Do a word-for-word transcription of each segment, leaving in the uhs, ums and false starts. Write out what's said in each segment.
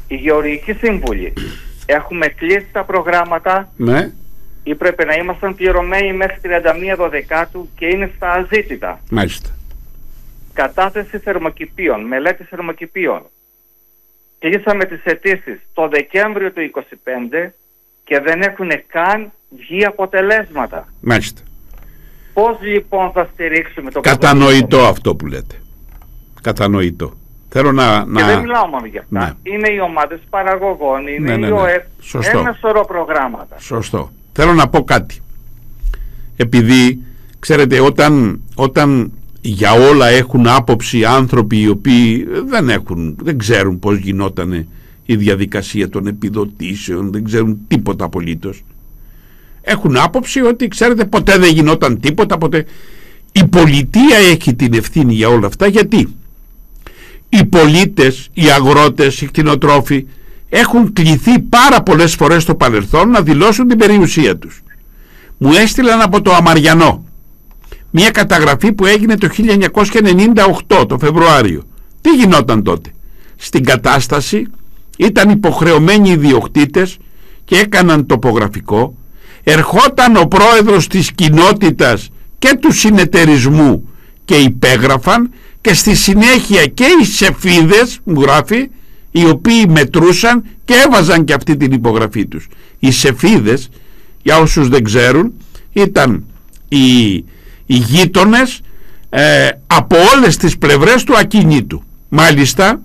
οι γεωργικοί σύμβουλοι, έχουμε κλείσει τα προγράμματα, ναι, ή πρέπει να ήμασταν πληρωμένοι μέχρι τριάντα μία Δωδεκάτου και είναι στα αζήτητα. Μάλιστα. Κατάθεση θερμοκηπίων, μελέτη θερμοκηπίων. Κλείσαμε τις αιτήσεις το Δεκέμβριο του είκοσι πέντε και δεν έχουν καν βγει αποτελέσματα. Μάλιστα. Πώς λοιπόν θα στηρίξουμε το Κατανοητό πρωτοβουλίο? αυτό που λέτε. Κατανοητό. Θέλω να... Και να... δεν μιλάω μόνο για αυτά. Ναι. Είναι οι ομάδες παραγωγών, είναι ναι, ναι, η ναι. ΟΕΠ, Σωστό. ένα σωρό προγράμματα. Σωστό. Θέλω να πω κάτι. Επειδή, ξέρετε, όταν, όταν για όλα έχουν άποψη άνθρωποι οι οποίοι δεν έχουν, δεν ξέρουν πώς γινόταν η διαδικασία των επιδοτήσεων, δεν ξέρουν τίποτα απολύτως. Έχουν άποψη ότι, ξέρετε, ποτέ δεν γινόταν τίποτα, ποτέ. Η πολιτεία έχει την ευθύνη για όλα αυτά. Γιατί οι πολίτες, οι αγρότες, οι κτηνοτρόφοι έχουν κληθεί πάρα πολλές φορές στο παρελθόν να δηλώσουν την περιουσία τους. Μου έστειλαν από το Αμαριανό μια καταγραφή που έγινε το χίλια εννιακόσια ενενήντα οκτώ το Φεβρουάριο. Τι γινόταν τότε? Στην κατάσταση ήταν υποχρεωμένοι οι ιδιοκτήτες και έκαναν τοπογραφικό. Ερχόταν ο πρόεδρος της κοινότητας και του συνεταιρισμού και υπέγραφαν, και στη συνέχεια και οι σεφίδες, μου γράφει, οι οποίοι μετρούσαν και έβαζαν και αυτή την υπογραφή τους. Οι σεφίδες, για όσους δεν ξέρουν, ήταν οι, οι γείτονες ε, από όλες τις πλευρές του ακίνητου. Μάλιστα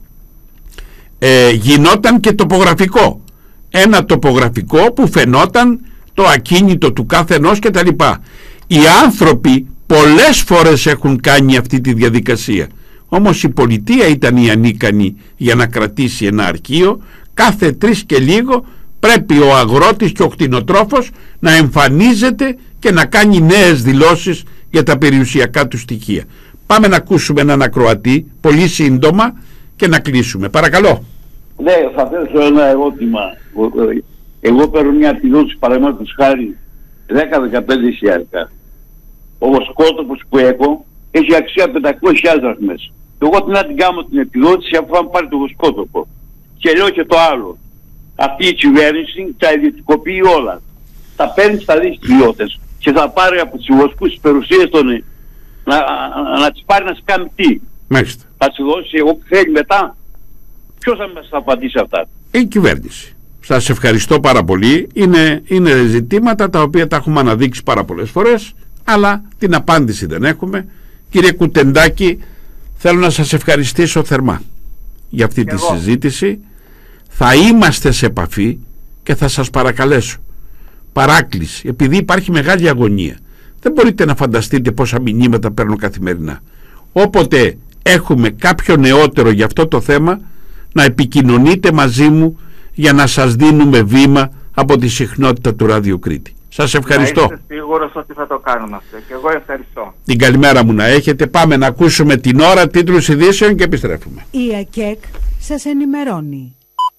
ε, γινόταν και τοπογραφικό, ένα τοπογραφικό που φαινόταν το ακίνητο του κάθε ενός και τα λοιπά. Οι άνθρωποι πολλές φορές έχουν κάνει αυτή τη διαδικασία, όμως η πολιτεία ήταν η ανίκανη για να κρατήσει ένα αρχείο. Κάθε τρεις και λίγο πρέπει ο αγρότης και ο κτηνοτρόφος να εμφανίζεται και να κάνει νέες δηλώσεις για τα περιουσιακά του στοιχεία. Πάμε να ακούσουμε έναν ακροατή πολύ σύντομα και να κλείσουμε. Παρακαλώ. Ναι, θα θέσω ένα ερώτημα. Εγώ παίρνω μια επιδότηση, παραδείγματος χάρη δέκα με δεκαπέντε χιλιάδες. Ο βοσκότοπος που έχω έχει αξία πεντακόσιες χιλιάδες δραχμές. Εγώ τι να την κάνω την επιδότηση αφού θα πάρει το βοσκότοπο? Και λέω και το άλλο. Αυτή η κυβέρνηση τα ιδιωτικοποιεί όλα. Θα παίρνει στα δει ιδιώτες και θα πάρει από τους βοσκούς τις περιουσίες των να, να, να τις πάρει να τις κάνει τι? Μάλιστα. Θα τις δώσει εγώ που θέλει μετά? Ποιος θα μας απαντήσει αυτά? Η κυβέρνηση. Σας ευχαριστώ πάρα πολύ. Είναι, είναι ζητήματα τα οποία τα έχουμε αναδείξει πάρα πολλές φορές, αλλά την απάντηση δεν έχουμε. Κύριε Κουτεντάκη, θέλω να σας ευχαριστήσω θερμά για αυτή τη Εγώ. συζήτηση. Θα είμαστε σε επαφή και θα σας παρακαλέσω παράκληση, επειδή υπάρχει μεγάλη αγωνία. Δεν μπορείτε να φανταστείτε πόσα μηνύματα παίρνω καθημερινά. Όποτε έχουμε κάποιο νεότερο για αυτό το θέμα, να επικοινωνείτε μαζί μου για να σας δίνουμε βήμα από τη συχνότητα του Ράδιο Κρήτη. Σας ευχαριστώ. Να είστε σίγουρος ότι θα το κάνουμε αυτό. Και εγώ ευχαριστώ. Την καλημέρα μου να έχετε. Πάμε να ακούσουμε την ώρα, τίτλους ειδήσεων και επιστρέφουμε. Η ΑΚΕΚ σας ενημερώνει.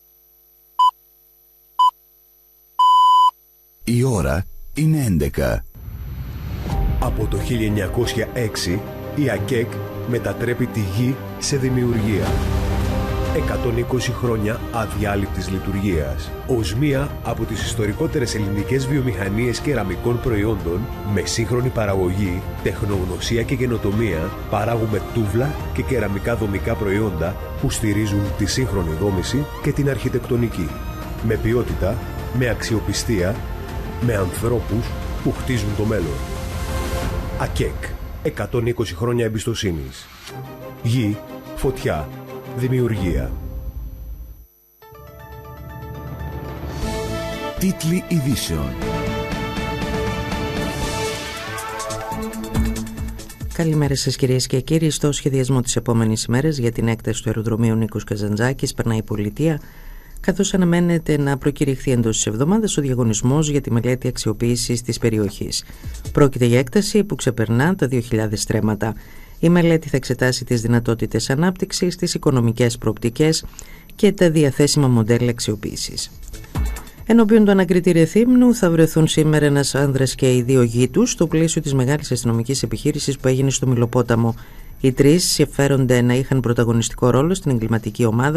Η ώρα είναι έντεκα. Από το χίλια εννιακόσια έξι η ΑΚΕΚ μετατρέπει τη γη σε δημιουργία. εκατόν είκοσι χρόνια αδιάλειπτης λειτουργίας. Ως μία από τις ιστορικότερες ελληνικές βιομηχανίες κεραμικών προϊόντων, με σύγχρονη παραγωγή, τεχνογνωσία και καινοτομία, παράγουμε τούβλα και κεραμικά δομικά προϊόντα που στηρίζουν τη σύγχρονη δόμηση και την αρχιτεκτονική. Με ποιότητα, με αξιοπιστία, με ανθρώπους που χτίζουν το μέλλον. ΑΚΕΚ. εκατόν είκοσι χρόνια εμπιστοσύνης. Γη, φωτιά, δημιουργία. Τίτλοι ειδήσεων. Καλημέρα σας κυρίες και κύριοι. Στο σχεδιασμό της επόμενης ημέρας για την έκταση του αεροδρομίου Νίκος Καζαντζάκης περνάει η πολιτεία, καθώς αναμένεται να προκηρυχθεί εντός της εβδομάδας ο διαγωνισμός για τη μελέτη αξιοποίησης της περιοχής. Πρόκειται για έκταση που ξεπερνά τα δύο χιλιάδες στρέμματα. Η μελέτη θα εξετάσει τις δυνατότητες ανάπτυξης, τις οικονομικές προοπτικές και τα διαθέσιμα μοντέλα αξιοποίησης. Ενώπιον του ανακριτή Ρεθύμνου θα βρεθούν σήμερα ένας άνδρας και οι δύο γη τους στο πλαίσιο της μεγάλης αστυνομικής επιχείρησης που έγινε στο Μυλοπόταμο. Οι τρεις συμφέρονται να είχαν πρωταγωνιστικό ρόλο στην εγκληματική ομάδα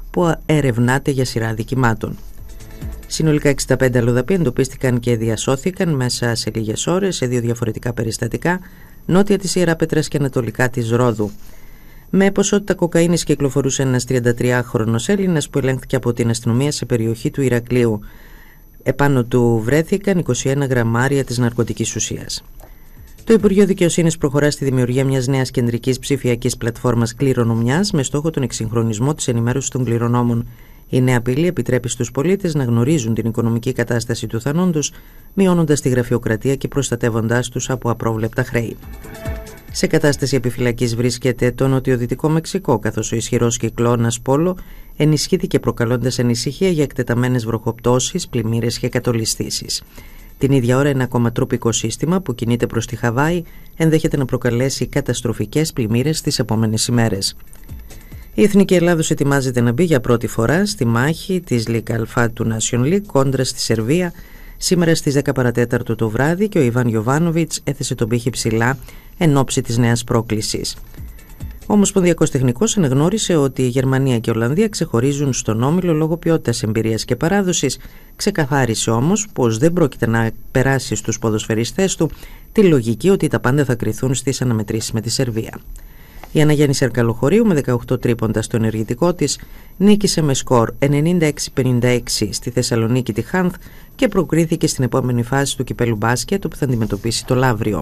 που ερευνάται για σειρά αδικημάτων. Συνολικά εξήντα πέντε αλλοδαποί εντοπίστηκαν και διασώθηκαν μέσα σε λίγες ώρες σε δύο διαφορετικά περιστατικά, νότια της Ιεράπετρας και ανατολικά της Ρόδου. Με ποσότητα κοκαίνης κυκλοφορούσε ένας τριαντατριάχρονος Έλληνας που ελέγχθηκε από την αστυνομία σε περιοχή του Ηρακλείου. Επάνω του βρέθηκαν είκοσι ένα γραμμάρια της ναρκωτικής ουσίας. Το Υπουργείο Δικαιοσύνης προχωρά στη δημιουργία μιας νέας κεντρικής ψηφιακής πλατφόρμας κληρονομιάς με στόχο τον εξυγχρονισμό της ενημέρωσης των κληρονόμων. Η νέα πύλη επιτρέπει στους πολίτες να γνωρίζουν την οικονομική κατάσταση του θανόντος, μειώνοντας τη γραφειοκρατία και προστατεύοντάς τους από απρόβλεπτα χρέη. Σε κατάσταση επιφυλακής βρίσκεται το νοτιοδυτικό Μεξικό, καθώς ο ισχυρός κυκλώνας Πόλο ενισχύθηκε προκαλώντας ανησυχία για εκτεταμένες βροχοπτώσεις, πλημμύρες και κατολισθήσεις. Την ίδια ώρα ένα ακόμα τροπικό σύστημα που κινείται προς τη Χαβάη ενδέχεται να προκαλέσει καταστροφικές πλημμύρες τις επόμενες ημέρες. Η Εθνική Ελλάδος ετοιμάζεται να μπει για πρώτη φορά στη μάχη της Λίγκα Αλφά του Nation League κόντρα στη Σερβία σήμερα στις δέκα παρατέταρτο το βράδυ και ο Ιβάν Γιοβάνοβιτς έθεσε τον πύχη ψηλά εν ώψη της νέας πρόκλησης. Ο Ομοσπονδιακός Τεχνικός αναγνώρισε ότι η Γερμανία και η Ολλανδία ξεχωρίζουν στον όμιλο λόγω ποιότητας, εμπειρίας και παράδοσης. Ξεκαθάρισε όμως πως δεν πρόκειται να περάσει στους ποδοσφαιριστές του τη λογική ότι τα πάντα θα κριθούν στις αναμετρήσεις με τη Σερβία. Η Αναγέννη Σερκαλοχωρίου με δεκαοκτώ τρίποντα στο ενεργητικό της νίκησε με σκορ ενενήντα έξι πενήντα έξι στη Θεσσαλονίκη τη Χάνθ και προκρίθηκε στην επόμενη φάση του κυπέλου μπάσκετ που θα αντιμετωπίσει το Λαύριο.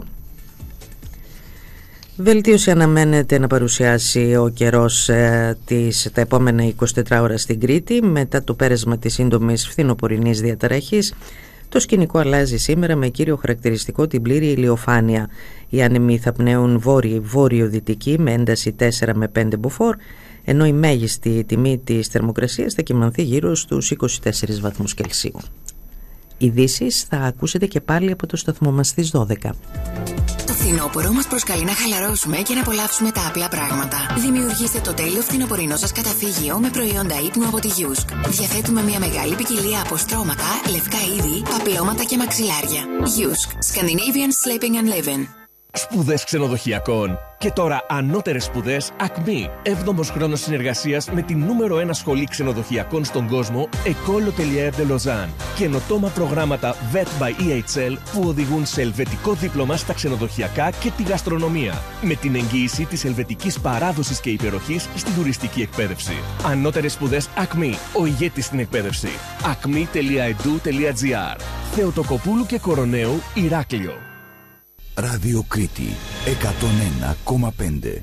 Βελτίωση αναμένεται να παρουσιάσει ο καιρός ε, της, τα επόμενα εικοσιτέσσερις ώρα στην Κρήτη μετά το πέρασμα της σύντομης φθινοπορεινής διαταραχής. Το σκηνικό αλλάζει σήμερα με κύριο χαρακτηριστικό την πλήρη ηλιοφάνεια. Οι άνεμοι θα πνέουν βόρειο-βόρειο-δυτική με ένταση τέσσερα με πέντε μποφόρ, ενώ η μέγιστη τιμή της θερμοκρασίας θα κυμανθεί γύρω στους είκοσι τέσσερις βαθμούς Κελσίου. Ειδήσεις θα ακούσετε και πάλι από το σταθμό μας στις δώδεκα. Το φθινόπωρο μας προσκαλεί να χαλαρώσουμε και να απολαύσουμε τα απλά πράγματα. Δημιουργήστε το τέλειο φθινοπορεινό σας καταφύγιο με προϊόντα ύπνου από τη Γιούσκ. Διαθέτουμε μια μεγάλη ποικιλία από στρώματα, λευκά είδη, παπλώματα και μαξιλάρια. Γιούσκ. Scandinavian Sleeping and Living. Σπουδές ξενοδοχειακών. Και τώρα ανώτερες σπουδές Ακμή. έβδομος χρόνος συνεργασίας με την νούμερο ένα σχολή ξενοδοχειακών στον κόσμο, École Hôtelière de Lausanne. Καινοτόμα προγράμματα βετ by ι έιτς ελ που οδηγούν σε ελβετικό δίπλωμα στα ξενοδοχειακά και τη γαστρονομία. Με την εγγύηση της ελβετικής παράδοσης και υπεροχής στην τουριστική εκπαίδευση. Ανώτερες σπουδές Ακμή. Ο ηγέτης στην εκπαίδευση. ακμή τελεία ι ντι γιου τελεία τζι άρ. Θεοτοκοπούλου και Κοροναίου, Ηράκλειο. Ράδιο Κρήτη εκατόν ένα κόμμα πέντε.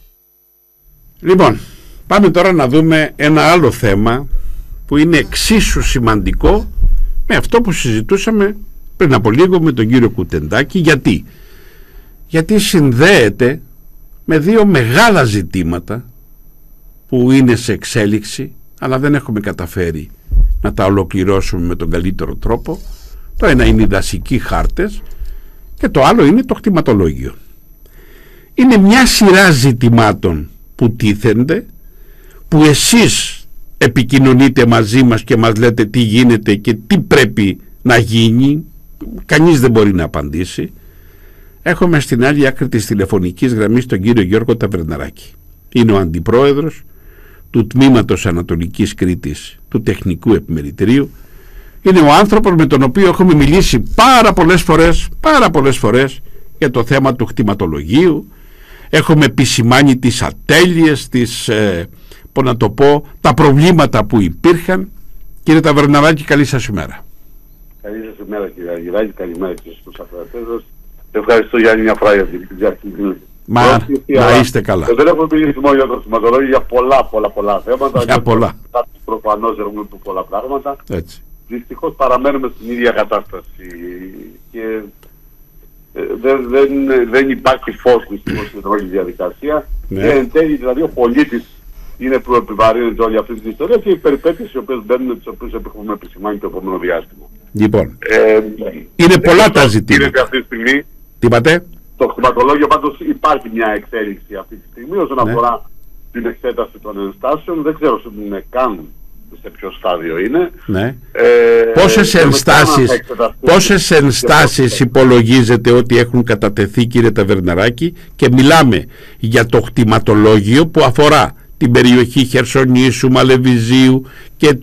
Λοιπόν, πάμε τώρα να δούμε ένα άλλο θέμα που είναι εξίσου σημαντικό με αυτό που συζητούσαμε πριν από λίγο με τον κύριο Κουτεντάκη. Γιατί? Γιατί συνδέεται με δύο μεγάλα ζητήματα που είναι σε εξέλιξη, αλλά δεν έχουμε καταφέρει να τα ολοκληρώσουμε με τον καλύτερο τρόπο. Το ένα είναι οι δασικοί χάρτες και το άλλο είναι το κτηματολόγιο. Είναι μια σειρά ζητημάτων που τίθενται, που εσείς επικοινωνείτε μαζί μας και μας λέτε τι γίνεται και τι πρέπει να γίνει. Κανείς δεν μπορεί να απαντήσει. Έχουμε στην άλλη άκρη της τηλεφωνικής γραμμής τον κύριο Γιώργο Ταβερναράκη. Είναι ο αντιπρόεδρος του Τμήματος Ανατολικής Κρήτης του Τεχνικού Επιμελητηρίου. Είναι ο άνθρωπος με τον οποίο έχουμε μιλήσει πάρα πολλές φορές, πάρα πολλές φορές για το θέμα του κτηματολογίου. Έχουμε επισημάνει τις ατέλειες, τις, ε, πώς να το πω, τα προβλήματα που υπήρχαν. Κύριε Ταβερναράκη, καλή σας ημέρα. Καλή σας ημέρα κύριε Αγγελάκη, καλημέρα και στους ακροατές. Ευχαριστώ για άλλη μια φορά για την διαχείριση. Μα να είστε καλά. Δεν έχω μιλήσει μόνο για το κτηματολόγιο, για πολλά πολλά πολλά θέματα. Για πολλά. Προφανώς έχουμε πει πολλά πράγματα. Έτσι. Δυστυχώς παραμένουμε στην ίδια κατάσταση και ε, δεν, δεν, δεν υπάρχει φως δυστυχώς στην όλη διαδικασία. Ναι. Και εν τέλει δηλαδή ο πολίτης είναι που επιβαρύνεται όλη αυτή την ιστορία και οι περιπέτειες οι οποίες μπαίνουν, τις οποίες έχουμε επισημάνει το επόμενο διάστημα. Λοιπόν, ε, είναι πολλά τα ζητήματα. Αυτή τη στιγμή, τι είπατε? Το κτηματολόγιο πάντως υπάρχει μια εξέλιξη αυτή τη στιγμή όσον ναι. αφορά την εξέταση των ενστάσεων. Δεν ξέρω σε είναι καν σε ποιο στάδιο είναι. Ναι. Ε, πόσες ενστάσεις, πόσες ενστάσεις υπολογίζετε ότι έχουν κατατεθεί, κύριε Ταβερναράκη, και μιλάμε για το κτηματολόγιο που αφορά την περιοχή Χερσονήσου, Μαλεβιζίου και